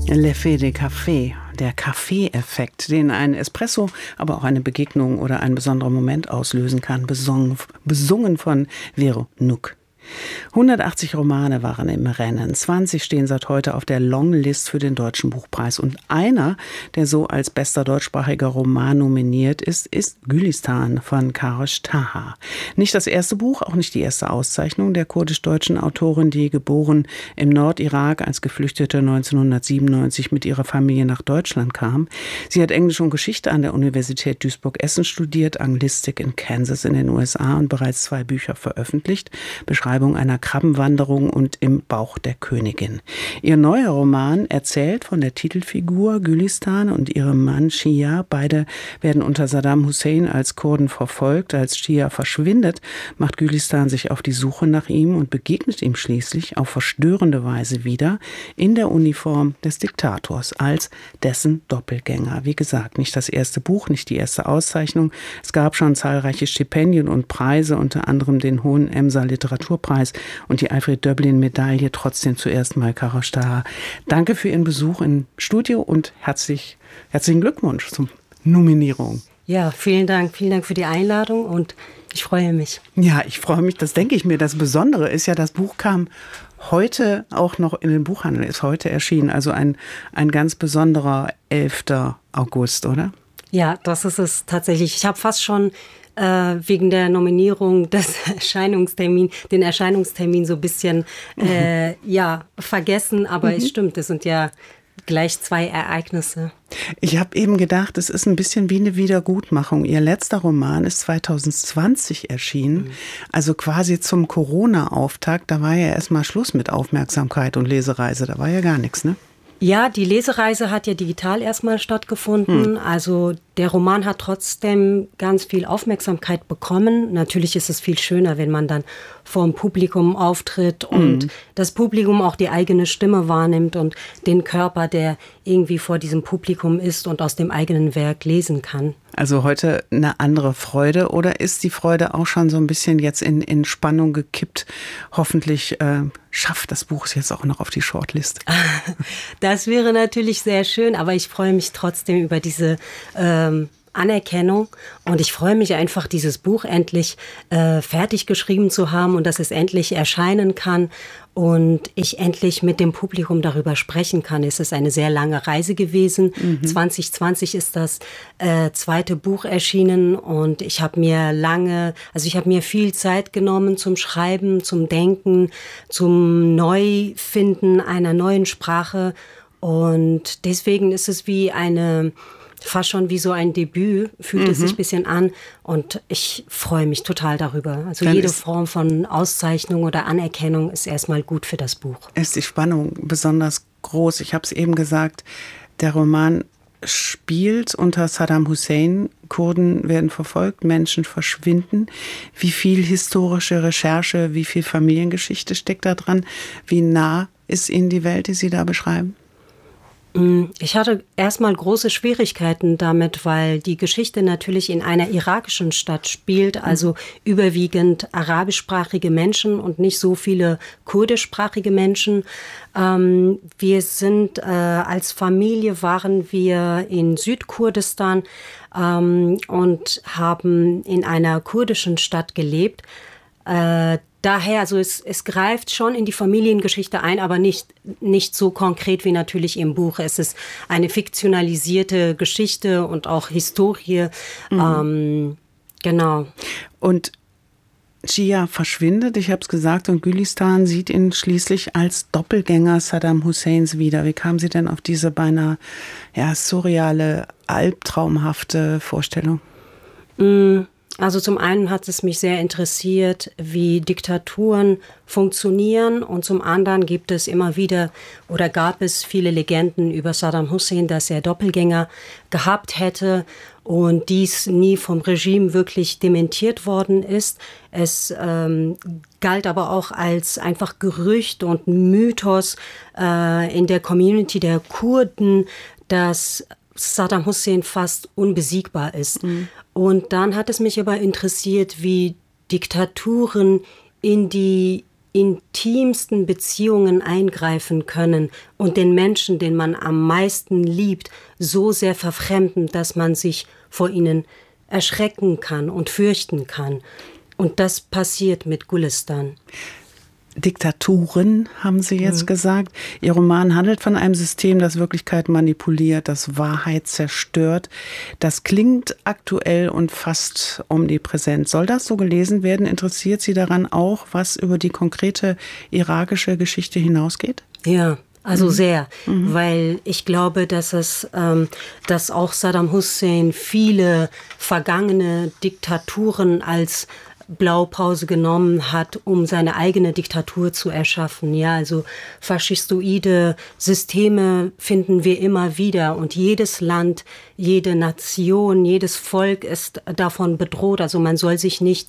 L'effet de café, der Kaffee-Effekt, den ein Espresso, aber auch eine Begegnung oder ein besonderer Moment auslösen kann, besungen von Vero Nuck. 180 Romane waren im Rennen, 20 stehen seit heute auf der Longlist für den Deutschen Buchpreis und einer, der so als bester deutschsprachiger Roman nominiert ist, ist Gülistan von Karash Taha. Nicht das erste Buch, auch nicht die erste Auszeichnung der kurdisch-deutschen Autorin, die geboren im Nordirak als Geflüchtete 1997 mit ihrer Familie nach Deutschland kam. Sie hat Englisch und Geschichte an der Universität Duisburg-Essen studiert, Anglistik in Kansas in den USA und bereits 2 Bücher veröffentlicht. Beschreibung einer Krabbenwanderung und Im Bauch der Königin. Ihr neuer Roman erzählt von der Titelfigur Gülistan und ihrem Mann Shia. Beide werden unter Saddam Hussein als Kurden verfolgt. Als Shia verschwindet, macht Gülistan sich auf die Suche nach ihm und begegnet ihm schließlich auf verstörende Weise wieder in der Uniform des Diktators als dessen Doppelgänger. Wie gesagt, nicht das erste Buch, nicht die erste Auszeichnung. Es gab schon zahlreiche Stipendien und Preise, unter anderem den Hohen Emser Literaturpreis und die Alfred-Döblin-Medaille. Trotzdem zuerst mal Karash Taha. Danke für Ihren Besuch im Studio und herzlichen Glückwunsch zur Nominierung. Ja, vielen Dank für die Einladung und ich freue mich. Ja, ich freue mich, das denke ich mir. Das Besondere ist ja, das Buch kam heute auch noch in den Buchhandel, ist heute erschienen. Also ein ganz besonderer 11. August, oder? Ja, das ist es tatsächlich. Ich habe fast schon wegen der Nominierung den Erscheinungstermin so ein bisschen vergessen. Aber es stimmt, es sind ja gleich 2 Ereignisse. Ich habe eben gedacht, es ist ein bisschen wie eine Wiedergutmachung. Ihr letzter Roman ist 2020 erschienen, also quasi zum Corona-Auftakt. Da war ja erstmal Schluss mit Aufmerksamkeit und Lesereise, da war ja gar nichts, ne? Ja, die Lesereise hat ja digital erstmal stattgefunden. Also der Roman hat trotzdem ganz viel Aufmerksamkeit bekommen. Natürlich ist es viel schöner, wenn man dann vor dem Publikum auftritt und das Publikum auch die eigene Stimme wahrnimmt und den Körper, der irgendwie vor diesem Publikum ist und aus dem eigenen Werk lesen kann. Also heute eine andere Freude, oder ist die Freude auch schon so ein bisschen jetzt in Spannung gekippt? Hoffentlich schafft das Buch es jetzt auch noch auf die Shortlist. Das wäre natürlich sehr schön, aber ich freue mich trotzdem über diese Anerkennung und ich freue mich einfach, dieses Buch endlich fertig geschrieben zu haben und dass es endlich erscheinen kann und ich endlich mit dem Publikum darüber sprechen kann. Es ist eine sehr lange Reise gewesen. 2020 ist das 2. Buch erschienen und ich habe mir viel Zeit genommen zum Schreiben, zum Denken, zum Neufinden einer neuen Sprache und deswegen ist es fast schon wie so ein Debüt, fühlt es sich ein bisschen an und ich freue mich total darüber. Also jede Form von Auszeichnung oder Anerkennung ist erstmal gut für das Buch. Ist die Spannung besonders groß? Ich habe es eben gesagt, der Roman spielt unter Saddam Hussein. Kurden werden verfolgt, Menschen verschwinden. Wie viel historische Recherche, wie viel Familiengeschichte steckt da dran? Wie nah ist Ihnen die Welt, die Sie da beschreiben? Ich hatte erstmal große Schwierigkeiten damit, weil die Geschichte natürlich in einer irakischen Stadt spielt, also überwiegend arabischsprachige Menschen und nicht so viele kurdischsprachige Menschen. Als Familie waren wir in Südkurdistan und haben in einer kurdischen Stadt gelebt. Daher, also es greift schon in die Familiengeschichte ein, aber nicht so konkret wie natürlich im Buch. Es ist eine fiktionalisierte Geschichte und auch Historie. Genau. Und Shia verschwindet, ich habe es gesagt, und Gülistan sieht ihn schließlich als Doppelgänger Saddam Husseins wieder. Wie kam sie denn auf diese beinahe surreale, albtraumhafte Vorstellung? Also zum einen hat es mich sehr interessiert, wie Diktaturen funktionieren und zum anderen gab es viele Legenden über Saddam Hussein, dass er Doppelgänger gehabt hätte und dies nie vom Regime wirklich dementiert worden ist. Es galt aber auch als einfach Gerücht und Mythos in der Community der Kurden, dass Saddam Hussein fast unbesiegbar ist. Und dann hat es mich aber interessiert, wie Diktaturen in die intimsten Beziehungen eingreifen können und den Menschen, den man am meisten liebt, so sehr verfremden, dass man sich vor ihnen erschrecken kann und fürchten kann. Und das passiert mit Gulistan. Diktaturen, haben Sie jetzt gesagt. Ihr Roman handelt von einem System, das Wirklichkeit manipuliert, das Wahrheit zerstört. Das klingt aktuell und fast omnipräsent. Soll das so gelesen werden? Interessiert Sie daran auch, was über die konkrete irakische Geschichte hinausgeht? Ja. Also sehr, weil ich glaube, dass auch Saddam Hussein viele vergangene Diktaturen als Blaupause genommen hat, um seine eigene Diktatur zu erschaffen. Ja, also faschistoide Systeme finden wir immer wieder und jedes Land, jede Nation, jedes Volk ist davon bedroht. Also man soll nicht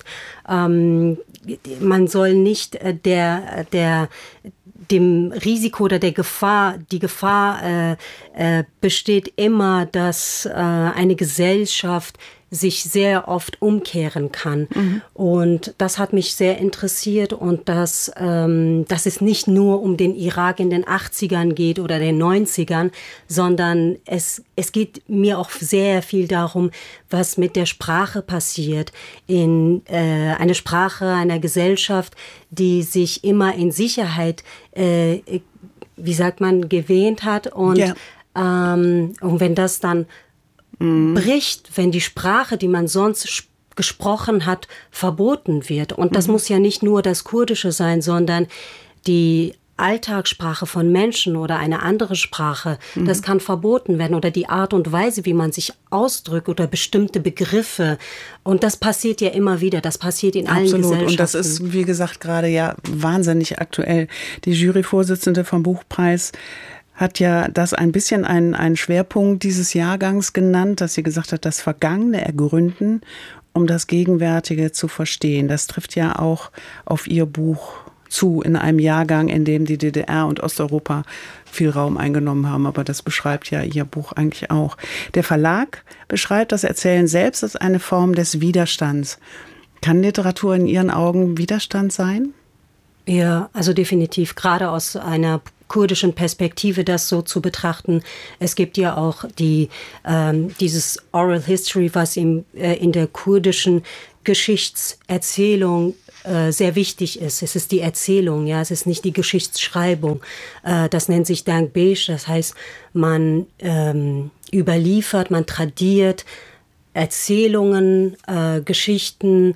dem Risiko oder die Gefahr besteht immer, dass eine Gesellschaft sich sehr oft umkehren kann. Und das hat mich sehr interessiert und dass es nicht nur um den Irak in den 80ern geht oder den 90ern, sondern es geht mir auch sehr viel darum, was mit der Sprache passiert. Eine Sprache einer Gesellschaft, die sich immer in Sicherheit, gewähnt hat und wenn das dann bricht, wenn die Sprache, die man sonst gesprochen hat, verboten wird. Und das muss ja nicht nur das Kurdische sein, sondern die Alltagssprache von Menschen oder eine andere Sprache, das kann verboten werden oder die Art und Weise, wie man sich ausdrückt oder bestimmte Begriffe. Und das passiert ja immer wieder, das passiert in allen Gesellschaften. Und das ist, wie gesagt, gerade ja wahnsinnig aktuell. Die Juryvorsitzende vom Buchpreis hat ja das ein bisschen einen Schwerpunkt dieses Jahrgangs genannt, dass sie gesagt hat, das Vergangene ergründen, um das Gegenwärtige zu verstehen. Das trifft ja auch auf ihr Buch zu, in einem Jahrgang, in dem die DDR und Osteuropa viel Raum eingenommen haben. Aber das beschreibt ja ihr Buch eigentlich auch. Der Verlag beschreibt das Erzählen selbst als eine Form des Widerstands. Kann Literatur in Ihren Augen Widerstand sein? Ja, also definitiv, gerade aus einer kurdischen Perspektive das so zu betrachten. Es gibt ja auch dieses Oral History, was in der kurdischen Geschichtserzählung sehr wichtig ist. Es ist die Erzählung, ja, es ist nicht die Geschichtsschreibung. Das nennt sich Denkbeş, das heißt, man überliefert, man tradiert Erzählungen, Geschichten,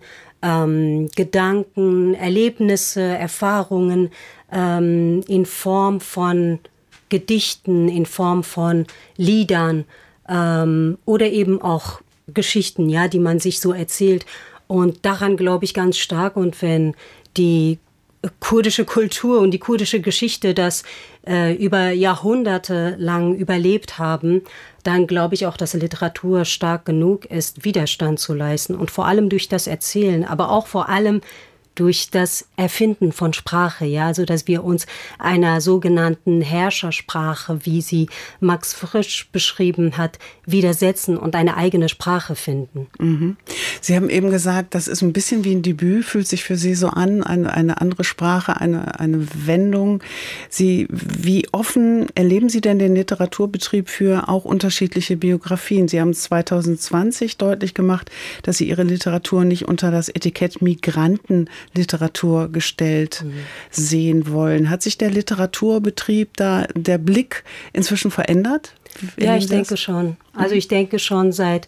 Gedanken, Erlebnisse, Erfahrungen in Form von Gedichten, in Form von Liedern oder eben auch Geschichten, ja, die man sich so erzählt. Und daran glaube ich ganz stark. Und wenn die kurdische Kultur und die kurdische Geschichte das über Jahrhunderte lang überlebt haben, dann glaube ich auch, dass Literatur stark genug ist, Widerstand zu leisten. Und vor allem durch das Erzählen, aber auch vor allem durch das Erfinden von Sprache, ja, so dass wir uns einer sogenannten Herrschersprache, wie sie Max Frisch beschrieben hat, widersetzen und eine eigene Sprache finden. Mhm. Sie haben eben gesagt, das ist ein bisschen wie ein Debüt, fühlt sich für Sie so an, eine andere Sprache, eine Wendung. Wie offen erleben Sie denn den Literaturbetrieb für auch unterschiedliche Biografien? Sie haben 2020 deutlich gemacht, dass Sie Ihre Literatur nicht unter das Etikett Migrantenliteratur gestellt sehen wollen. Hat sich der Literaturbetrieb da, der Blick inzwischen verändert? Ja, ich denke schon. Also ich denke schon seit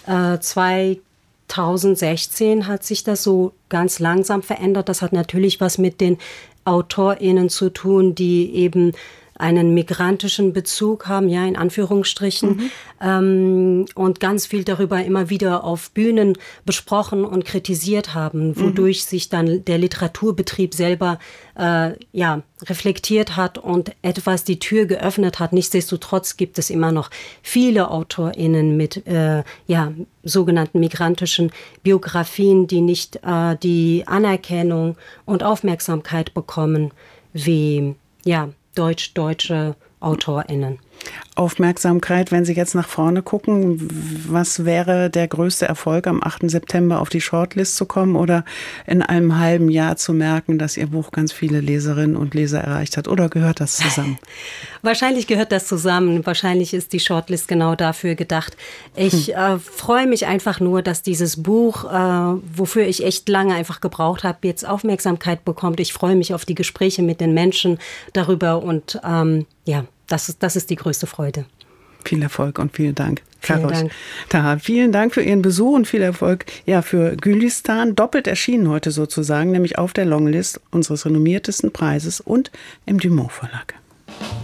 2016 hat sich das so ganz langsam verändert. Das hat natürlich was mit den AutorInnen zu tun, die eben einen migrantischen Bezug haben, ja, in Anführungsstrichen, und ganz viel darüber immer wieder auf Bühnen besprochen und kritisiert haben, wodurch sich dann der Literaturbetrieb selber reflektiert hat und etwas die Tür geöffnet hat. Nichtsdestotrotz gibt es immer noch viele AutorInnen mit sogenannten migrantischen Biografien, die nicht die Anerkennung und Aufmerksamkeit bekommen wie deutsche AutorInnen. Aufmerksamkeit, wenn Sie jetzt nach vorne gucken, was wäre der größte Erfolg, am 8. September auf die Shortlist zu kommen oder in einem halben Jahr zu merken, dass Ihr Buch ganz viele Leserinnen und Leser erreicht hat? Oder gehört das zusammen? Wahrscheinlich gehört das zusammen. Wahrscheinlich ist die Shortlist genau dafür gedacht. Ich freue mich einfach nur, dass dieses Buch, wofür ich echt lange einfach gebraucht habe, jetzt Aufmerksamkeit bekommt. Ich freue mich auf die Gespräche mit den Menschen darüber und das ist die größte Freude. Viel Erfolg und vielen Dank. Vielen Dank. Taha, vielen Dank für Ihren Besuch und viel Erfolg für Gülistan. Doppelt erschienen heute sozusagen, nämlich auf der Longlist unseres renommiertesten Preises und im Dumont Verlag.